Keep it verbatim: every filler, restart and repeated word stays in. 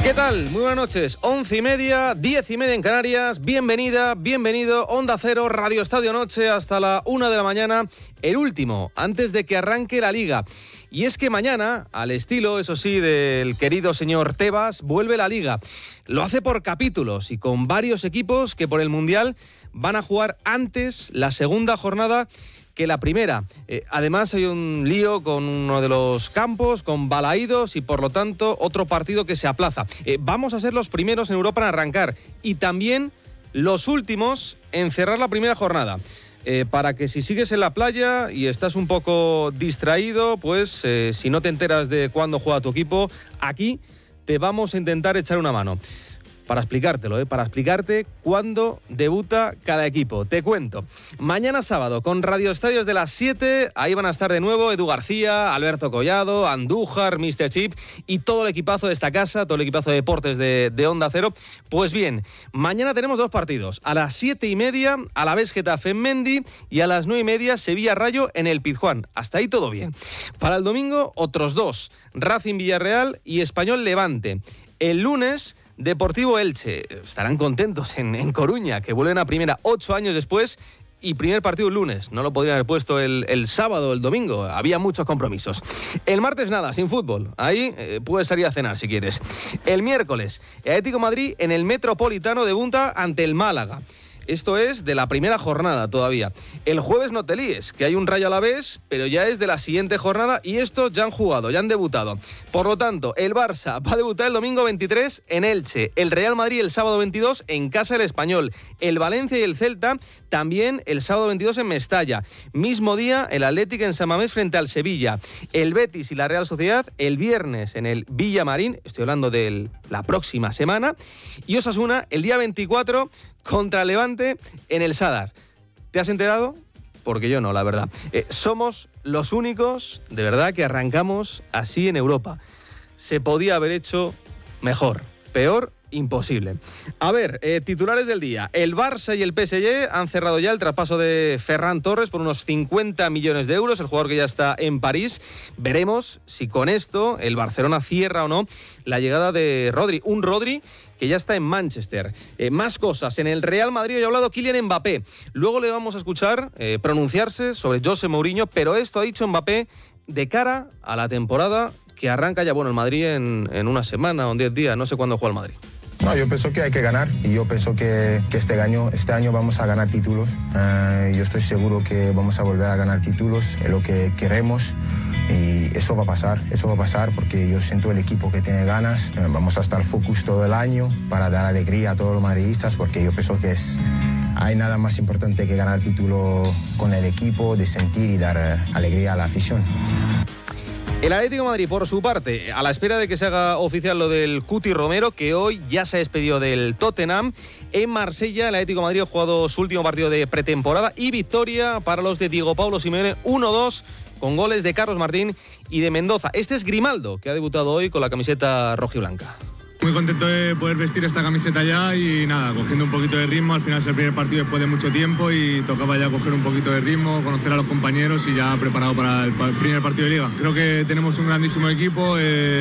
¿Qué tal? Muy buenas noches. Once y media, diez y media en Canarias. Bienvenida, bienvenido. Onda Cero, Radio Estadio Noche hasta la una de la mañana. El último, antes de que arranque la Liga. Y es que mañana, al estilo, eso sí, del querido señor Tebas, vuelve la Liga. Lo hace por capítulos y con varios equipos que por el Mundial van a jugar antes la segunda jornada que la primera. Eh, además hay un lío con uno de los campos, con Balaídos, y por lo tanto otro partido que se aplaza. Eh, vamos a ser los primeros en Europa en arrancar y también los últimos en cerrar la primera jornada. Eh, para que si sigues en la playa y estás un poco distraído, pues eh, si no te enteras de cuándo juega tu equipo, aquí te vamos a intentar echar una mano. Para explicártelo, ¿eh? para explicarte cuándo debuta cada equipo. Te cuento. Mañana sábado, con Radio Estadios de las siete, ahí van a estar de nuevo Edu García, Alberto Collado, Andújar, míster Chip y todo el equipazo de esta casa, todo el equipazo de deportes de, de Onda Cero. Pues bien, mañana tenemos dos partidos. A las siete y media, Alavés Getafe en Mendy, y a las nueve y media, Sevilla Rayo en el Pizjuán. Hasta ahí todo bien. Para el domingo, otros dos. Racing Villarreal y Español Levante. El lunes, Deportivo Elche. Estarán contentos en, en Coruña, que vuelven a primera ocho años después, y primer partido el lunes. No lo podrían haber puesto el, el sábado o el domingo. Había muchos compromisos. El martes nada, sin fútbol. Ahí eh, puedes salir a cenar si quieres. El miércoles, Atlético de Madrid en el Metropolitano debuta ante el Málaga. Esto es de la primera jornada todavía. El jueves no te líes, que hay un Rayo Alavés, pero ya es de la siguiente jornada y estos ya han jugado, ya han debutado. Por lo tanto, el Barça va a debutar el domingo veintitrés en Elche, el Real Madrid el sábado veintidós en casa del Español, el Valencia y el Celta también el sábado veintidós en Mestalla. Mismo día, el Atlético en San Mamés frente al Sevilla, el Betis y la Real Sociedad el viernes en el Villamarín, estoy hablando de la próxima semana, y Osasuna el día veinticuatro contra Levante en el Sadar. ¿Te has enterado? Porque yo no, la verdad. Eh, somos los únicos, de verdad, que arrancamos así en Europa. Se podía haber hecho mejor. Peor, imposible. A ver, eh, titulares del día. El Barça y el P S G han cerrado ya el traspaso de Ferran Torres por unos cincuenta millones de euros, el jugador que ya está en París. Veremos si con esto el Barcelona cierra o no la llegada de Rodri. Un Rodri que ya está en Manchester. Eh, más cosas. En el Real Madrid hoy ha hablado Kylian Mbappé. Luego le vamos a escuchar eh, pronunciarse sobre José Mourinho, pero esto ha dicho Mbappé de cara a la temporada que arranca ya, bueno, el Madrid en, en una semana o en diez días. No sé cuándo juega el Madrid. No, yo pienso que hay que ganar y yo pienso que, que este, año, este año vamos a ganar títulos. Uh, yo estoy seguro que vamos a volver a ganar títulos, es lo que queremos y eso va a pasar, eso va a pasar porque yo siento el equipo que tiene ganas. Uh, vamos a estar focus todo el año para dar alegría a todos los madridistas porque yo pienso que es, hay nada más importante que ganar título con el equipo, de sentir y dar uh, alegría a la afición. El Atlético de Madrid, por su parte, a la espera de que se haga oficial lo del Cuti Romero, que hoy ya se despedió del Tottenham. En Marsella, el Atlético de Madrid ha jugado su último partido de pretemporada y victoria para los de Diego Paulo Simeone, uno dos, con goles de Carlos Martín y de Mendoza. Este es Grimaldo, que ha debutado hoy con la camiseta rojiblanca. Muy contento de poder vestir esta camiseta ya y nada, cogiendo un poquito de ritmo. Al final es el primer partido después de mucho tiempo y tocaba ya coger un poquito de ritmo, conocer a los compañeros y ya preparado para el primer partido de Liga. Creo que tenemos un grandísimo equipo. Eh...